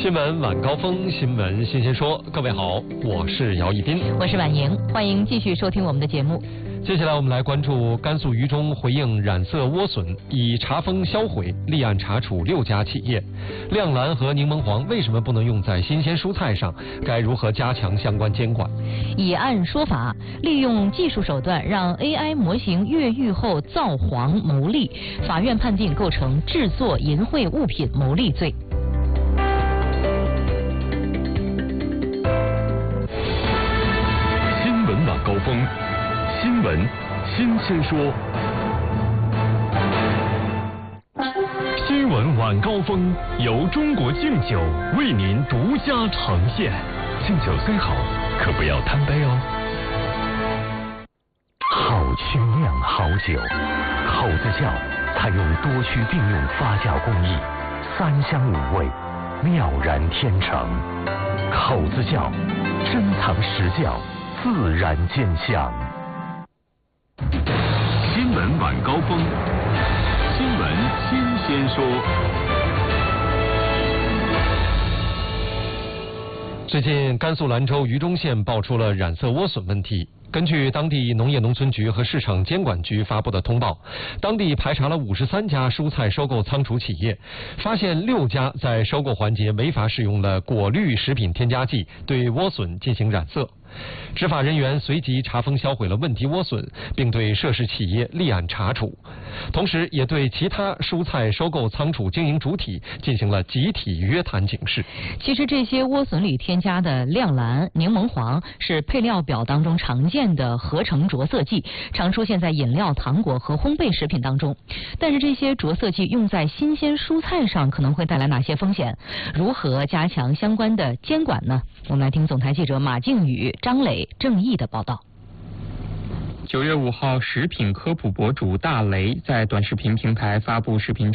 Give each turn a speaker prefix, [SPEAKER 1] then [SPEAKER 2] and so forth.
[SPEAKER 1] 新闻晚高峰，新闻新鲜说。各位好，我是姚一斌，
[SPEAKER 2] 我是婉莹，欢迎继续收听我们的节目。
[SPEAKER 1] 接下来我们来关注甘肃榆中回应染色莴笋已查封销毁，立案查处6家企业。亮蓝和柠檬黄为什么不能用在新鲜蔬菜上？该如何加强相关监管？
[SPEAKER 2] 以案说法，利用技术手段让 AI 模型越狱后造黄牟利，法院判定构成制作淫秽物品牟利罪。
[SPEAKER 3] 新闻晚高峰。新闻新鲜说，新闻晚高峰由中国敬酒为您独家呈现。敬酒虽好，可不要贪杯哦。好曲酿好酒，口子窖采用多区并用发酵工艺，3香5味，妙然天成。口子窖珍藏实窖，自然见香。新闻晚高峰，新闻新鲜说。
[SPEAKER 1] 最近，甘肃兰州榆中县爆出了染色莴笋问题。根据当地农业农村局和市场监管局发布的通报，当地排查了53家蔬菜收购仓储企业，发现6家在收购环节违法使用了果绿食品添加剂对莴笋进行染色。执法人员随即查封销毁了问题莴笋，并对涉事企业立案查处，同时也对其他蔬菜收购仓储经营主体进行了集体约谈警示。
[SPEAKER 2] 其实这些莴笋里添加的亮蓝、柠檬黄是配料表当中常见的合成着色剂，常出现在饮料、糖果和烘焙食品当中。但是这些着色剂用在新鲜蔬菜上可能会带来哪些风险？如何加强相关的监管呢？我们来听总台记者马靖宇、张磊、郑毅的报道。
[SPEAKER 4] 9月5号，食品科普博主大雷在短视频平台发布视频